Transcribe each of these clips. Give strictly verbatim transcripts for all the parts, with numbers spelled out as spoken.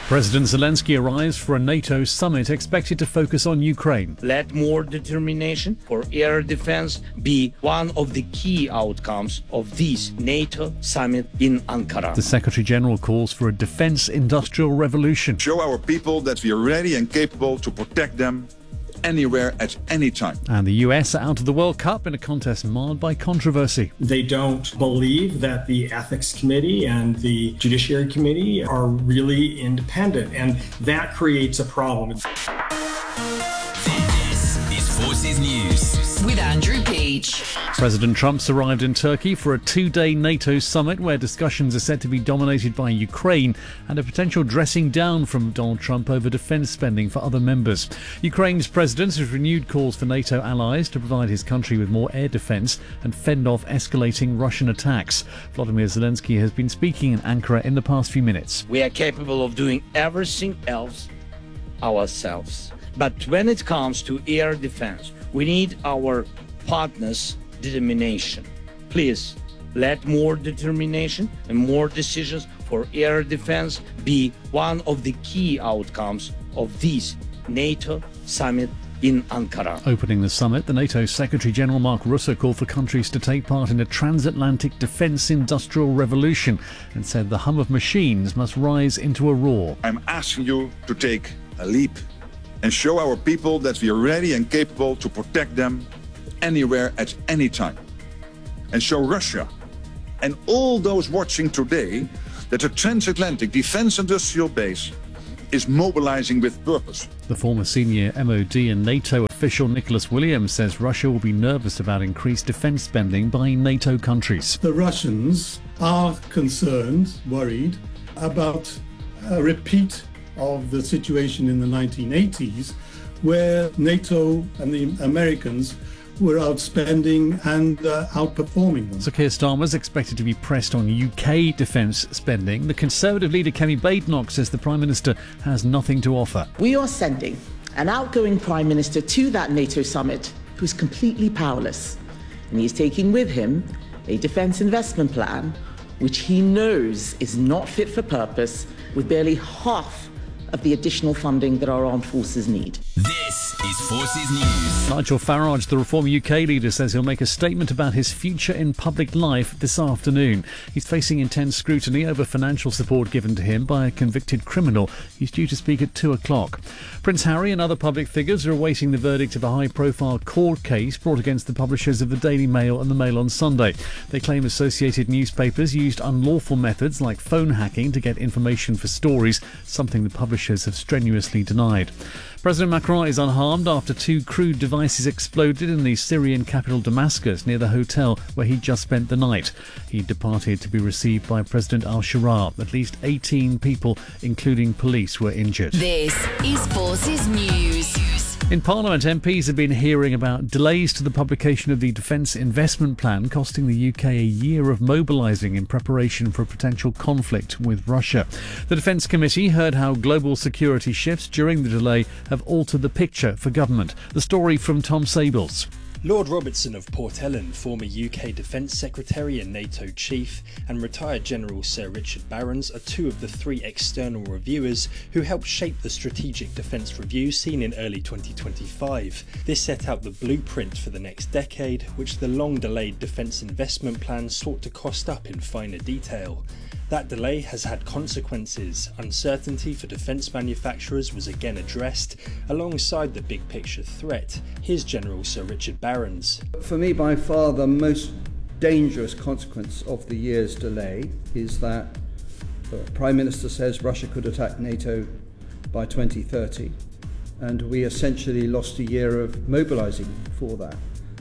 President Zelensky arrives for a NATO summit expected to focus on Ukraine. Let more determination for air defense be one of the key outcomes of this NATO summit in Ankara. The Secretary General calls for a defense industrial revolution. Show our people that we are ready and capable to protect them anywhere at any time. And the U S are out of the World Cup in a contest marred by controversy. They don't believe that the Ethics Committee and the Judiciary Committee are really independent, and that creates a problem. This is Forces News with Andrew Peach. President Trump's arrived in Turkey for a two-day NATO summit where discussions are said to be dominated by Ukraine and a potential dressing down from Donald Trump over defence spending for other members. Ukraine's president has renewed calls for NATO allies to provide his country with more air defence and fend off escalating Russian attacks. Volodymyr Zelensky has been speaking in Ankara in the past few minutes. We are capable of doing everything else ourselves. But when it comes to air defense, we need our partners' determination. Please, let more determination and more decisions for air defense be one of the key outcomes of this NATO summit in Ankara. Opening the summit, the NATO Secretary-General Mark Rutte called for countries to take part in a transatlantic defence industrial revolution and said the hum of machines must rise into a roar. I'm asking you to take a leap and show our people that we are ready and capable to protect them anywhere at any time. And show Russia and all those watching today that a transatlantic defence industrial base is mobilising with purpose. The former senior M O D and NATO official Nicholas Williams says Russia will be nervous about increased defence spending by NATO countries. The Russians are concerned, worried, about a repeat of the situation in the nineteen eighties, where NATO and the Americans were outspending and uh, outperforming them. So Keir Starmer is expected to be pressed on U K defence spending. The Conservative leader Kemi Badenoch says the Prime Minister has nothing to offer. We are sending an outgoing Prime Minister to that NATO summit who's completely powerless. And he's taking with him a defence investment plan which he knows is not fit for purpose, with barely half of the additional funding that our armed forces need. This is Forces News. Nigel Farage, the Reform U K leader, says he'll make a statement about his future in public life this afternoon. He's facing intense scrutiny over financial support given to him by a convicted criminal. He's due to speak at two o'clock. Prince Harry and other public figures are awaiting the verdict of a high-profile court case brought against the publishers of the Daily Mail and the Mail on Sunday. They claim associated newspapers used unlawful methods like phone hacking to get information for stories, something the publishers have strenuously denied. President Macron is unharmed after two crude devices exploded in the Syrian capital Damascus near the hotel where he just spent the night. He departed to be received by President al-Shara. At least eighteen people, including police, were injured. This is Forces News. In Parliament, M Ps have been hearing about delays to the publication of the Defence Investment Plan, costing the U K a year of mobilising in preparation for a potential conflict with Russia. The Defence Committee heard how global security shifts during the delay have altered the picture for government. The story from Tom Sables. Lord Robertson of Portellen, former U K Defence Secretary and NATO Chief, and retired General Sir Richard Barrons are two of the three external reviewers who helped shape the Strategic Defence Review seen in early twenty twenty-five. This set out the blueprint for the next decade, which the long-delayed Defence Investment Plan sought to cost up in finer detail. That delay has had consequences. Uncertainty for defence manufacturers was again addressed, alongside the big picture threat. Here's General Sir Richard Barrons. For me, by far the most dangerous consequence of the year's delay is that the Prime Minister says Russia could attack NATO by twenty thirty, and we essentially lost a year of mobilising for that.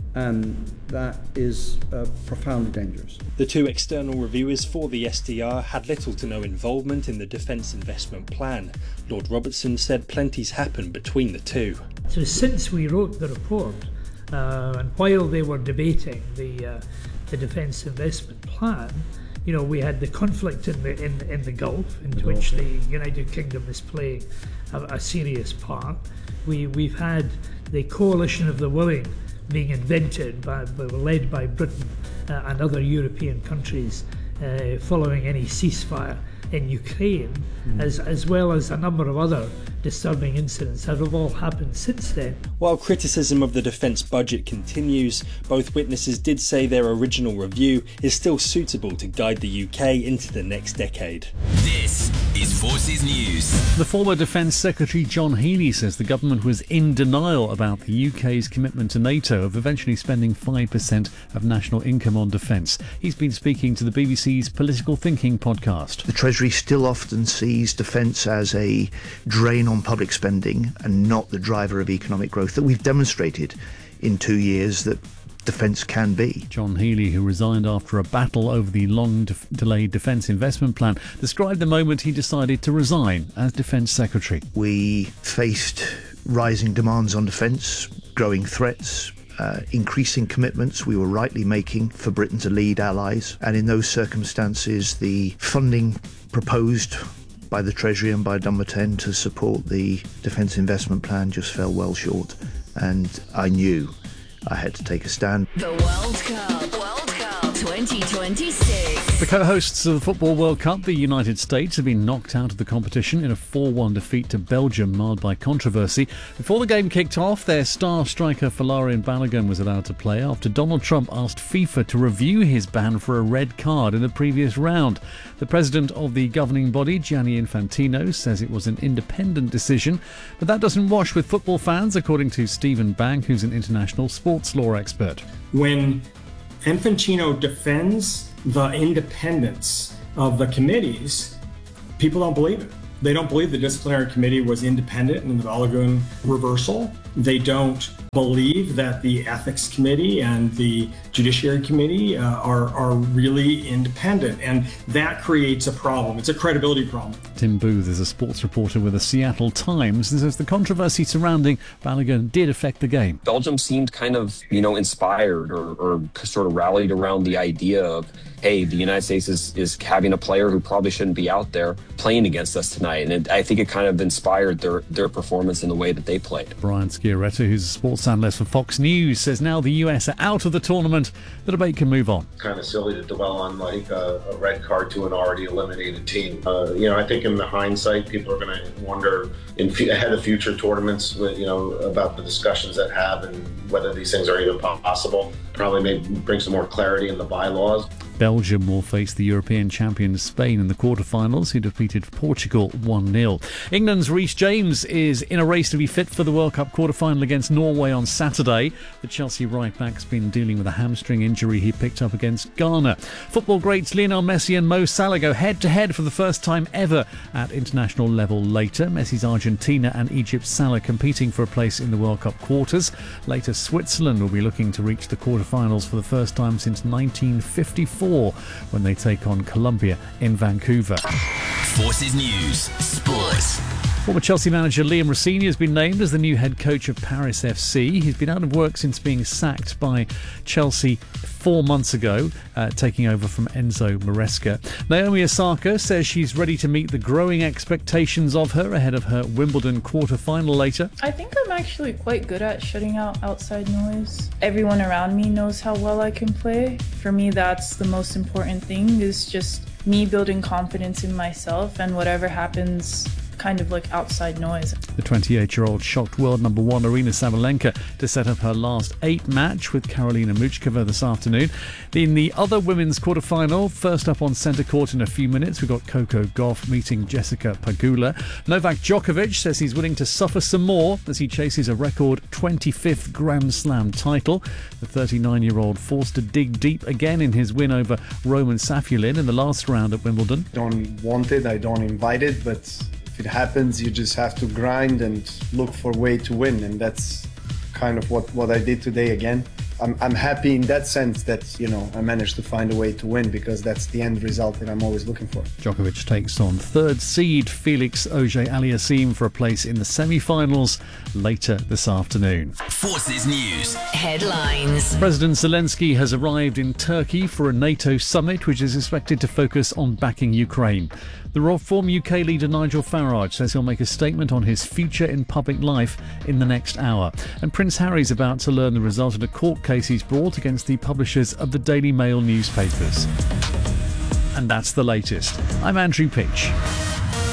And that is uh, profoundly dangerous. The two external reviewers for the S D R had little to no involvement in the Defence Investment Plan. Lord Robertson said plenty's happened between the two. So since we wrote the report, uh, and while they were debating the uh, the Defence Investment Plan, you know, we had the conflict in the in, in the Gulf, in the which Gulf. the United Kingdom is playing a, a serious part. We we've had the coalition of the willing being invented by, led by Britain uh, and other European countries uh, following any ceasefire in Ukraine, mm. as, as well as a number of other disturbing incidents that have all happened since then. While criticism of the defence budget continues, both witnesses did say their original review is still suitable to guide the U K into the next decade. This is Forces News. The former Defence Secretary John Healey says the government was in denial about the U K's commitment to NATO of eventually spending five percent of national income on defence. He's been speaking to the B B C's Political Thinking podcast. The Treasury still often sees defence as a drain on public spending and not the driver of economic growth that we've demonstrated in two years that defence can be. John Healey, who resigned after a battle over the long de- delayed defence investment plan, described the moment he decided to resign as Defence Secretary. We faced rising demands on defence, growing threats, Uh, increasing commitments we were rightly making for Britain to lead allies, and in those circumstances the funding proposed by the Treasury and by Dunbarton to support the Defence Investment Plan just fell well short, and I knew I had to take a stand. The World Cup, World Cup twenty twenty-six. The co-hosts of the Football World Cup, the United States, have been knocked out of the competition in a four one defeat to Belgium, marred by controversy. Before the game kicked off, their star striker Folarin Balogun was allowed to play after Donald Trump asked FIFA to review his ban for a red card in the previous round. The president of the governing body, Gianni Infantino, says it was an independent decision, but that doesn't wash with football fans, according to Stephen Bank, who's an international sports law expert. When Infantino defends the independence of the committees, people don't believe it. They don't believe the disciplinary committee was independent in the Balogun reversal. They don't believe that the ethics committee and the judiciary committee uh, are, are really independent, and that creates a problem. It's a credibility problem. Tim Booth is a sports reporter with the Seattle Times and says the controversy surrounding Balogun did affect the game. Belgium seemed kind of, you know, inspired or, or sort of rallied around the idea of, hey, the United States is, is having a player who probably shouldn't be out there playing against us tonight. And it, I think it kind of inspired their, their performance in the way that they played. Brian Sciaretta, who's a sports analyst for Fox News, says now the U S are out of the tournament, the debate can move on. Kind of silly to dwell on like a, a red card to an already eliminated team. Uh, you know, I think in the hindsight, people are going to wonder in f- ahead of future tournaments, you know, about the discussions that have and whether these things are even possible. Probably maybe bring some more clarity in the bylaws. Belgium will face the European champion Spain in the quarterfinals, who defeated Portugal one nil. England's Reece James is in a race to be fit for the World Cup quarterfinal against Norway on Saturday. The Chelsea right-back's been dealing with a hamstring injury he picked up against Ghana. Football greats Lionel Messi and Mo Salah go head-to-head for the first time ever at international level later. Messi's Argentina and Egypt's Salah competing for a place in the World Cup quarters. Later, Switzerland will be looking to reach the quarterfinals for the first time since nineteen fifty-four. When they take on Colombia in Vancouver. Forces News Sports. Former Chelsea manager Liam Rossini has been named as the new head coach of Paris F C. He's been out of work since being sacked by Chelsea four months ago, uh, taking over from Enzo Maresca. Naomi Osaka says she's ready to meet the growing expectations of her ahead of her Wimbledon quarter-final later. I think I'm actually quite good at shutting out outside noise. Everyone around me knows how well I can play. For me, that's the most important thing, is just me building confidence in myself, and whatever happens, kind of like outside noise. The twenty-eight-year-old shocked world number one Aryna Sabalenka to set up her last eight match with Karolina Muchkova this afternoon. In the other women's quarter-final, first up on centre court in a few minutes, we've got Coco Gauff meeting Jessica Pegula. Novak Djokovic says he's willing to suffer some more as he chases a record twenty-fifth Grand Slam title. The thirty-nine-year-old forced to dig deep again in his win over Roman Safulin in the last round at Wimbledon. Don't want it, I don't invite it, but if it happens, you just have to grind and look for a way to win, and that's kind of what, what I did today again. I'm, I'm happy in that sense that, you know, I managed to find a way to win, because that's the end result that I'm always looking for. Djokovic takes on third seed Felix Auger-Aliassime for a place in the semi-finals later this afternoon. Forces News Headlines. President Zelensky has arrived in Turkey for a NATO summit which is expected to focus on backing Ukraine. The Reform U K leader Nigel Farage says he'll make a statement on his future in public life in the next hour. And Prince Harry's about to learn the result of a court case he's brought against the publishers of the Daily Mail newspapers. And that's the latest. I'm Andrew Peach.